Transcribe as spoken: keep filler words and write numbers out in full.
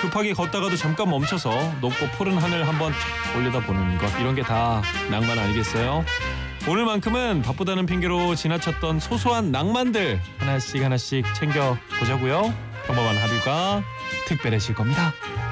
급하게 걷다가도 잠깐 멈춰서 높고 푸른 하늘 한번 올려다보는 것, 이런 게 다 낭만 아니겠어요? 오늘만큼은 바쁘다는 핑계로 지나쳤던 소소한 낭만들 하나씩 하나씩 챙겨보자고요. 평범한 하루가 특별해질 겁니다.